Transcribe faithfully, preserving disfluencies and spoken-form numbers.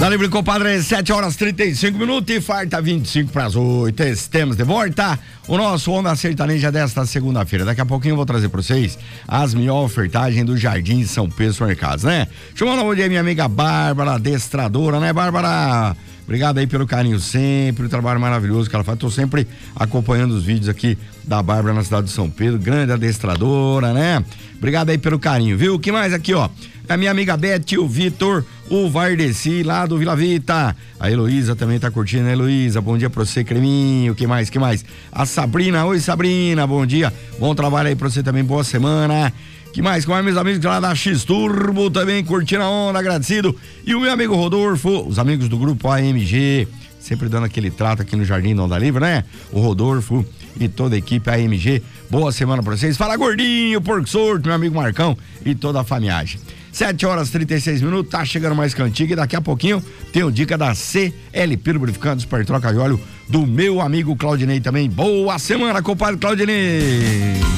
Tá livre, compadre, sete horas e trinta e cinco minutos e falta vinte e cinco para as oito. Estamos de volta. O nosso Onda Sertaneja desta segunda-feira. Daqui a pouquinho eu vou trazer para vocês as melhores ofertagens do Jardim de São Pedro Supermercados, né? Chamando bom dia minha amiga Bárbara, adestradora, né, Bárbara? Obrigado aí pelo carinho sempre, o trabalho maravilhoso que ela faz. Tô sempre acompanhando os vídeos aqui da Bárbara na cidade de São Pedro, grande adestradora, né? Obrigado aí pelo carinho, viu? O que mais aqui, ó? A minha amiga Beth, o Vitor, o Vardeci lá do Vila Vita. A Heloísa também tá curtindo, né, Heloísa? Bom dia pra você, Creminho. Que mais, que mais? A Sabrina, oi Sabrina, bom dia. Bom trabalho aí pra você também, boa semana. Que mais? Com meus amigos lá da X Turbo também curtindo a onda, agradecido. E o meu amigo Rodolfo, os amigos do grupo A M G, sempre dando aquele trato aqui no Jardim da Onda Livre, né? O Rodolfo e toda a equipe A M G. Boa semana pra vocês. Fala Gordinho, Porco Sorto, meu amigo Marcão e toda a famiagem. sete horas e trinta e seis minutos, tá chegando mais cantiga e daqui a pouquinho tem o dica da C L P Lubrificantes para troca de óleo do meu amigo Claudinei também. Boa semana, compadre Claudinei!